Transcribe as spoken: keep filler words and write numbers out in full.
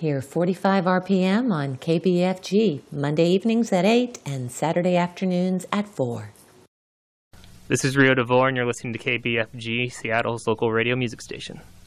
Hear forty-five R P M on K B F G, Monday evenings at eight and Saturday afternoons at four. This is Rio DeVore, and you're listening to K B F G, Seattle's local radio music station.